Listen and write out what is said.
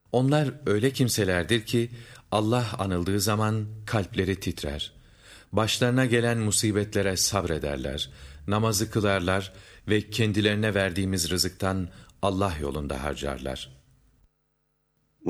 Onlar öyle kimselerdir ki Allah anıldığı zaman kalpleri titrer. Başlarına gelen musibetlere sabrederler. Namazı kılarlar ve kendilerine verdiğimiz rızıktan Allah yolunda harcarlar.